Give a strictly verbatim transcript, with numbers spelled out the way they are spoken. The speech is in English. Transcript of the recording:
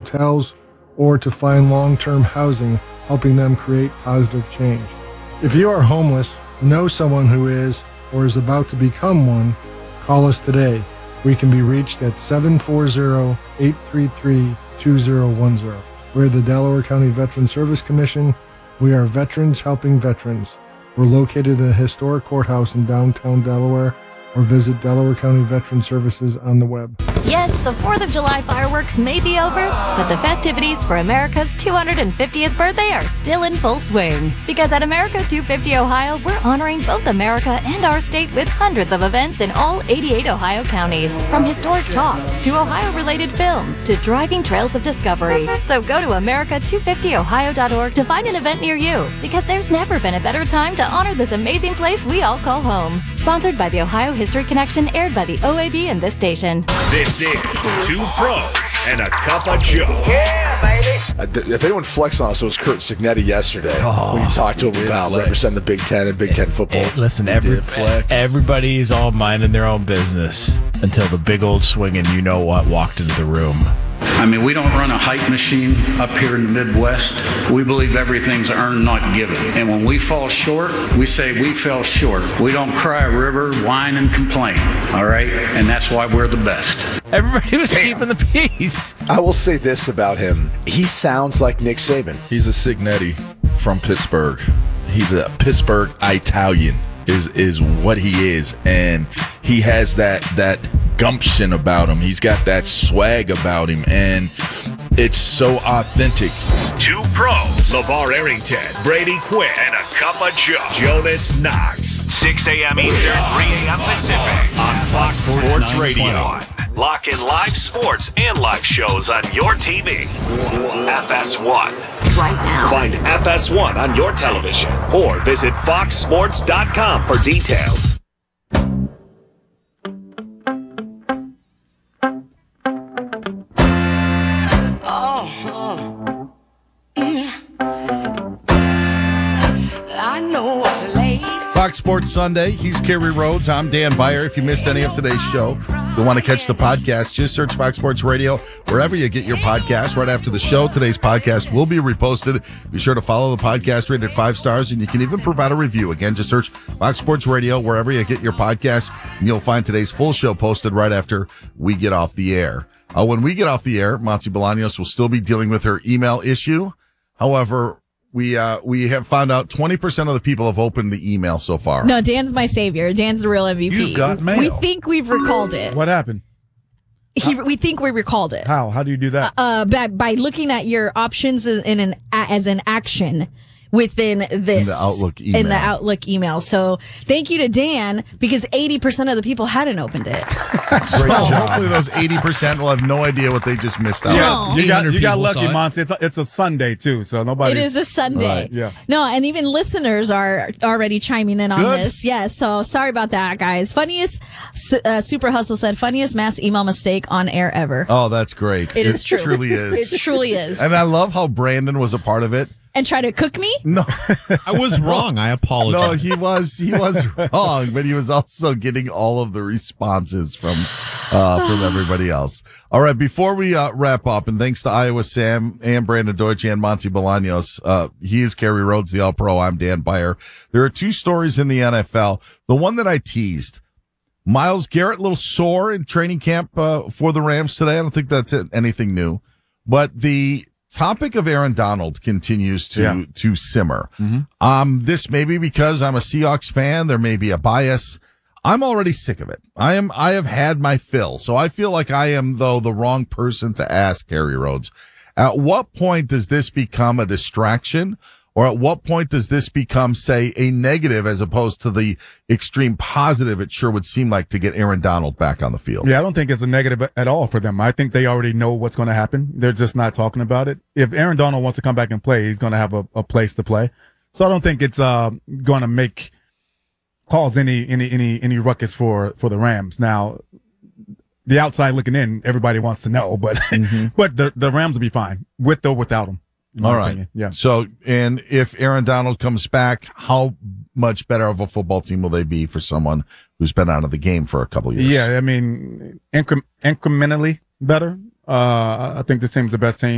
hotels, or to find long-term housing, helping them create positive change. If you are homeless, know someone who is, or is about to become one, call us today. We can be reached at seven four zero, eight three three, two zero one zero. We're the Delaware County Veteran Service Commission. We are veterans helping veterans. We're located in a historic courthouse in downtown Delaware, or visit Delaware County Veteran Services on the web. Yes, the fourth of July fireworks may be over, but the festivities for America's two hundred fiftieth birthday are still in full swing. Because at America two fifty Ohio, we're honoring both America and our state with hundreds of events in all eighty-eight Ohio counties. From historic talks to Ohio-related films to driving trails of discovery. So go to America two fifty ohio dot org to find an event near you, because there's never been a better time to honor this amazing place we all call home. Sponsored by the Ohio History Connection, aired by the O A B and this station. This is Two Pros and a Cup of Joe. Yeah, baby. Uh, if anyone flexed on us, it was Kurt Signetti yesterday Oh, when you talked to him about flex. representing the Big Ten and Big Ten football. Hey, listen, He every, did flex. everybody's all minding their own business until the big old swinging you know what walked into the room. I mean, we don't run a hype machine up here in the Midwest. We believe everything's earned, not given. And when we fall short, we say we fell short. We don't cry a river, whine, and complain, all right? And that's why we're the best. Everybody was keeping the peace. I will say this about him. He sounds like Nick Saban. He's a Signetti from Pittsburgh. He's a Pittsburgh Italian is is what he is. And he has that that gumption about him. He's got that swag about him. And it's so authentic. Two Pros, LeVar Arrington, Brady Quinn, and a Cup of Joe. Jonas Knox. six a.m. Eastern, three a.m. Pacific on Fox Sports Radio. Lock in live sports and live shows on your T V. F S one. Right now. Find F S one on your television or visit fox sports dot com for details. Fox Sports Sunday. He's Kerry Rhodes. I'm Dan Beyer. If you missed any of today's show, you'll want to catch the podcast. Just search Fox Sports Radio wherever you get your podcast. Right after the show, today's podcast will be reposted. Be sure to follow the podcast, rated five stars, and you can even provide a review. Again, just search Fox Sports Radio wherever you get your podcast, and you'll find today's full show posted right after we get off the air. Uh, when we get off the air, Monty Bolaños will still be dealing with her email issue. However, We uh we have found out twenty percent of the people have opened the email so far. No, Dan's my savior. Dan's the real M V P. You got mail. We think we've recalled it. What happened? He, we think we recalled it. How? How do you do that? Uh, by, by looking at your options in an as an action within this In the Outlook email. in the Outlook email. So thank you to Dan, because eighty percent of the people hadn't opened it. So hopefully those eighty percent will have no idea what they just missed out on. No. You got you got people lucky, saw it. Monty. It's a, it's a Sunday too, so nobody. It is a Sunday. Right, yeah. No, and even listeners are already chiming in on Good. this. Yeah, so sorry about that, guys. Funniest, uh, Super Hustle said, funniest mass email mistake on air ever. Oh, that's great. It is true. truly is. It truly is. And I love how Brandon was a part of it. And try to cook me? No, I was wrong. I apologize. no, he was he was wrong, but he was also getting all of the responses from uh from everybody else. All right, before we uh, wrap up, and thanks to Iowa Sam and Brandon Deutsch and Monty Bolaños, uh, he is Kerry Rhodes, the All-Pro. I'm Dan Beyer. There are two stories in the N F L. The one that I teased, Myles Garrett, a little sore in training camp uh, for the Rams today. I don't think that's anything new, but the topic of Aaron Donald continues to Yeah. to simmer. Mm-hmm. Um, this may be because I'm a Seahawks fan. There may be a bias. I'm already sick of it. I am. I have had my fill. So I feel like I am, though, the wrong person to ask, Kerry Rhodes. At what point does this become a distraction? Or at what point does this become, say, a negative as opposed to the extreme positive it sure would seem like to get Aaron Donald back on the field? Yeah, I don't think it's a negative at all for them. I think they already know what's going to happen. They're just not talking about it. If Aaron Donald wants to come back and play, he's going to have a, a place to play. So I don't think it's uh, going to make cause any any any any ruckus for for the Rams. Now, the outside looking in, everybody wants to know, but mm-hmm. but the the Rams will be fine with or without him. All right. Opinion. Yeah. So, and if Aaron Donald comes back, how much better of a football team will they be for someone who's been out of the game for a couple of years? Yeah, I mean, incre- incrementally better. Uh, I think this team's the best team.